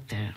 character.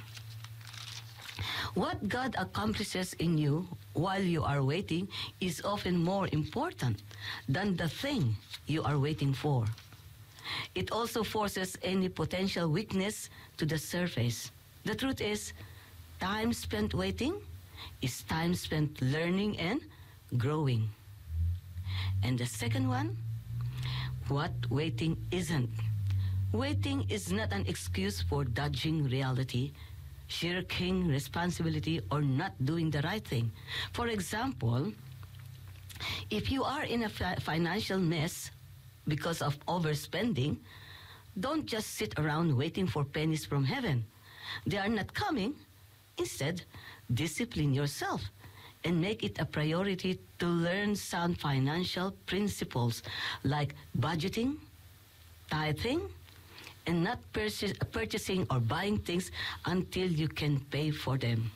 What God accomplishes in you while you are waiting is often more important than the thing you are waiting for. It also forces any potential weakness to the surface. The truth is, time spent waiting is time spent learning and growing. And the second one, what waiting isn't. Waiting is not an excuse for dodging reality, shirking responsibility, or not doing the right thing. For example, if you are in a financial mess because of overspending, don't just sit around waiting for pennies from heaven. They are not coming. Instead, discipline yourself and make it a priority to learn sound financial principles like budgeting, tithing, and not purchasing or buying things until you can pay for them.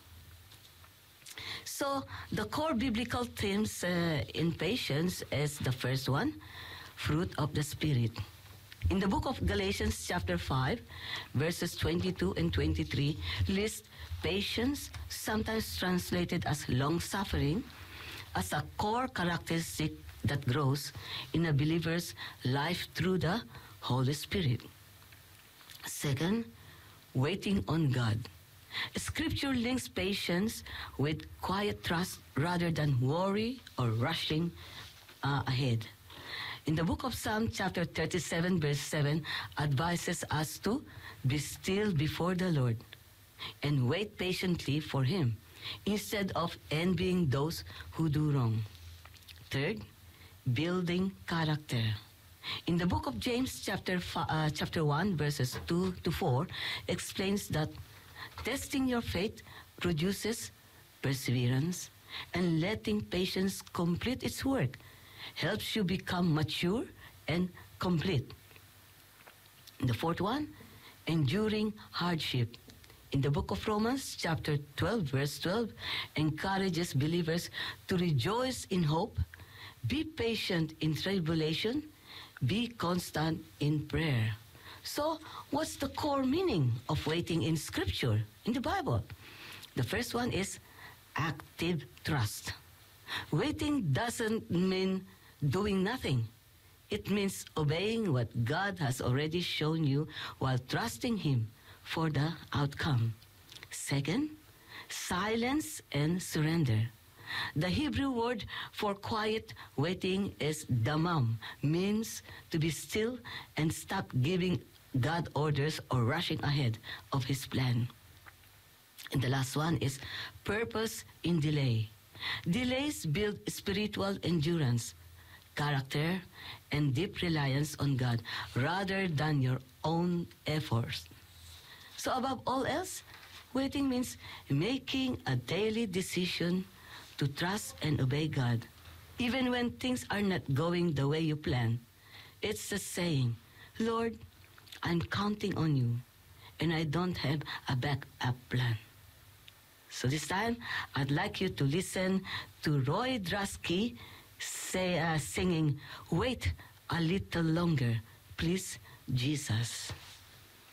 So, the core biblical themes in patience is the first one, fruit of the Spirit. In the book of Galatians chapter 5, verses 22 and 23, lists patience, sometimes translated as long-suffering, as a core characteristic that grows in a believer's life through the Holy Spirit. Second, waiting on God. Scripture links patience with quiet trust rather than worry or rushing ahead. In the book of Psalm chapter 37 verse 7 advises us to be still before the Lord and wait patiently for Him instead of envying those who do wrong. Third, building character. In the book of James chapter 1 verses 2 to 4 explains that testing your faith produces perseverance, and letting patience complete its work helps you become mature and complete. The fourth one, enduring hardship. In the book of Romans, chapter 12, verse 12, encourages believers to rejoice in hope, be patient in tribulation, be constant in prayer. So, what's the core meaning of waiting in Scripture, in the Bible? The first one is active trust. Waiting doesn't mean doing nothing. It means obeying what God has already shown you while trusting Him for the outcome. Second, silence and surrender. The Hebrew word for quiet waiting is damam, means to be still and stop giving God orders or rushing ahead of His plan. And the last one is purpose in delay. Delays build spiritual endurance, character, and deep reliance on God rather than your own efforts. So above all else, waiting means making a daily decision to trust and obey God, even when things are not going the way you plan. It's a saying, Lord, I'm counting on you, and I don't have a backup plan. So this time, I'd like you to listen to Roy Drasky singing, Wait a Little Longer, Please, Jesus.